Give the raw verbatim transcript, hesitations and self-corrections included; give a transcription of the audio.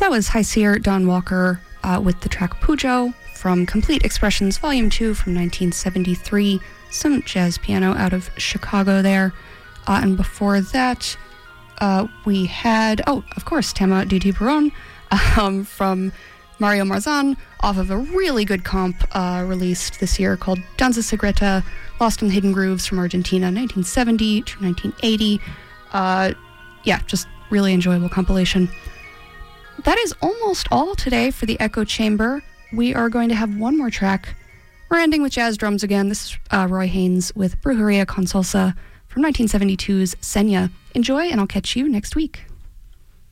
that was High Seer Don Walker uh, with the track Pujo from Complete Expressions Volume two from nineteen seventy-three. Some jazz piano out of Chicago there. Uh, and before that, uh, we had, oh, of course, Tema di Tiburon um, from Mario Marzan off of a really good comp uh, released this year called Danza Segreta, Lost in Hidden Grooves from Argentina, nineteen seventy to nineteen eighty. Uh, yeah, just really enjoyable compilation. That is almost all today for the Echo Chamber. We are going to have one more track. We're ending with jazz drums again. This is uh, Roy Haynes with Brujeria con Salsa from nineteen seventy-two's Senya. Enjoy, and I'll catch you next week.